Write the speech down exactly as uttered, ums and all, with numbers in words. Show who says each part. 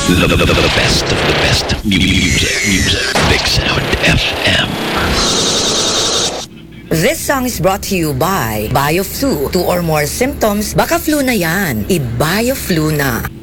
Speaker 1: The, the, the, the best of the best music, music, Big Sound F M.
Speaker 2: This song is brought to you by BioFlu. Two or more symptoms, baka flu na yan. I-BioFlu na.